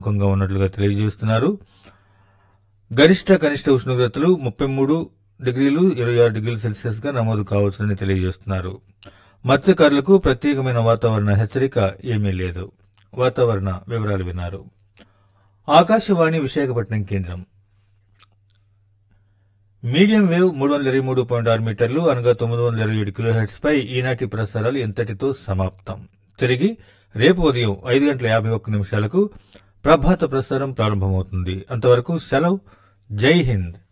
ఎక్కువగా ఉన్నట్లుగా తెలియజేస్తున్నారు. గరిష్ట కనిష్ట ఉష్ణోగ్రతలు 33 డిగ్రీలు 26 డిగ్రీల సెల్సియస్ గా నమోదు కావచ్చునని తెలియజేస్తున్నారు. మత్స్యకారులకు ప్రత్యేకమైన వాతావరణ హెచ్చరిక ఏమీ లేదు. వాతావరణ వివరాలు విన్నారు. ఆకాశవాణి విశాఖపట్నం కేంద్రం. మీడియం వేవ్ 323.6 మీటర్లు అనగా 927 కిలోహెర్ట్జ్ పై ఈనాటి ప్రసారాలు ఇంతటితో సమాప్తం. తిరిగి రేపు ఉదయం 5:51 ప్రభాత ప్రసారం ప్రారంభమవుతుంది. అంతవరకు సెలవు. జై హింద్.